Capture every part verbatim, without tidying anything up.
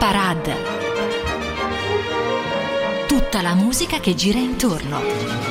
Parade. Tutta la musica che gira intorno.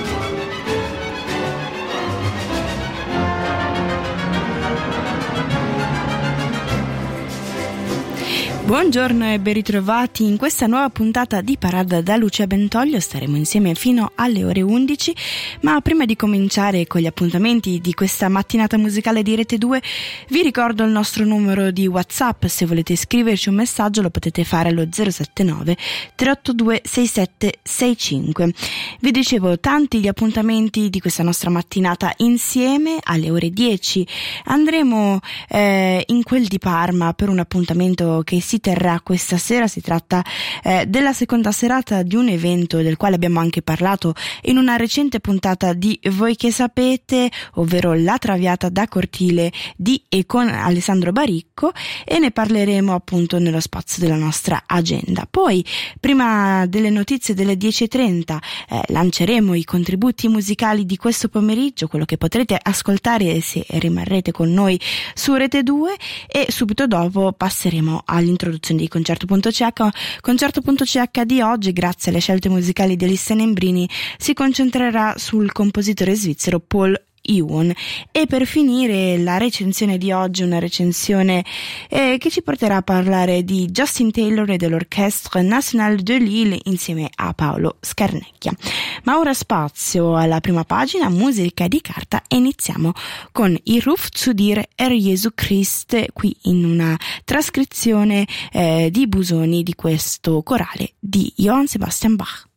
Buongiorno e ben ritrovati in questa nuova puntata di Parade da Lucia Bentoglio. Staremo insieme fino alle ore undici, ma prima di cominciare con gli appuntamenti di questa mattinata musicale di Rete due vi ricordo il nostro numero di WhatsApp. Se volete scriverci un messaggio lo potete fare allo zero sette nove tre otto due sei sette sei cinque. Vi dicevo, tanti gli appuntamenti di questa nostra mattinata insieme. Alle ore dieci andremo eh, in quel di Parma per un appuntamento che si terrà questa sera. Si tratta eh, della seconda serata di un evento del quale abbiamo anche parlato in una recente puntata di Voi che sapete, ovvero La Traviata da Cortile di e con Alessandro Baricco, e ne parleremo appunto nello spazio della nostra agenda. Poi, prima delle notizie delle dieci e trenta, eh, lanceremo i contributi musicali di questo pomeriggio, quello che potrete ascoltare se rimarrete con noi su Rete due, e subito dopo passeremo all'introduzione di Concerto.ch. Concerto.ch di oggi, grazie alle scelte musicali di Alissa Nembrini, si concentrerà sul compositore svizzero Paul Ewan. E per finire la recensione di oggi, una recensione eh, che ci porterà a parlare di Justin Taylor e dell'Orchestre National de Lille insieme a Paolo Scarnecchia. Ma ora spazio alla prima pagina, musica di carta, e iniziamo con Il Ruf zu dir, Herr Jesu Christ, qui in una trascrizione eh, di Busoni di questo corale di Johann Sebastian Bach.